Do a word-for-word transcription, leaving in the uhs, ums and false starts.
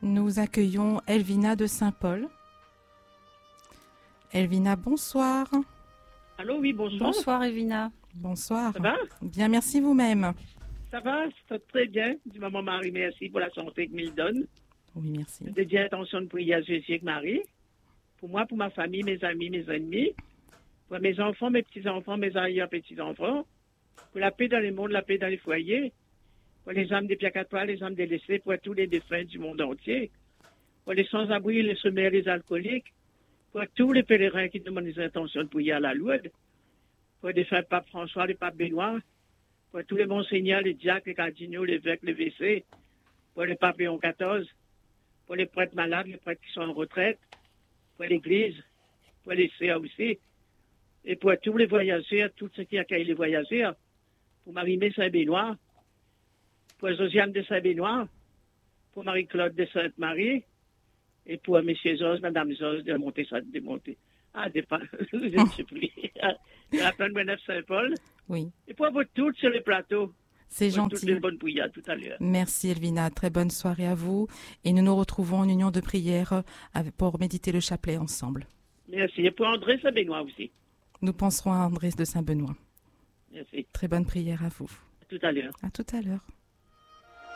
Nous accueillons Elvina de Saint-Paul. Elvina, bonsoir. Allô, oui, bonsoir. Bonsoir, Elvina. Bonsoir. Ça va? Bien, merci vous-même. Ça va, c'est très bien. Du moment Marie, merci pour la santé que me donne. Oui, merci. J'ai dit attention de prier à Jésus avec Marie. Pour moi, pour ma famille, mes amis, mes ennemis. Pour mes enfants, mes petits-enfants, mes arrière-petits-enfants. Pour la paix dans les mondes, la paix dans les foyers. Pour les âmes des piacatois, les âmes délaissées, pour tous les défunts du monde entier. Pour les sans-abri, les semeurs, les alcooliques. Pour tous les pèlerins qui demandent des intentions de prier à la Lourdes. Pour les défunts pape François, les papes Benoît. Pour tous les monseigneurs, les diacres, les cardinaux, les évêques, les V C. Pour les papes Léon quatorze. Pour les prêtres malades, les prêtres qui sont en retraite. Pour l'Église. Pour les C A aussi. Et pour tous les voyageurs, tous ceux qui accueillent les voyageurs. Pour Marie-Mé Saint-Benoît. Pour Josiane de Saint-Benoît. Pour Marie-Claude de Sainte-Marie. Et pour M. Zos, Mme Zos de monter ça, de monter. Ah, dépend. Je ne sais plus. La peine de Saint-Paul. Oui. Et pour vous toutes sur le plateau. C'est pour gentil. Toutes les bonnes bouillades tout à l'heure. Merci Elvina, très bonne soirée à vous. Et nous nous retrouvons en union de prière pour méditer le chapelet ensemble. Merci. Et pour André Saint-Benoît aussi. Nous penserons à André de Saint-Benoît. Merci. Très bonne prière à vous. À tout à l'heure. À tout à l'heure.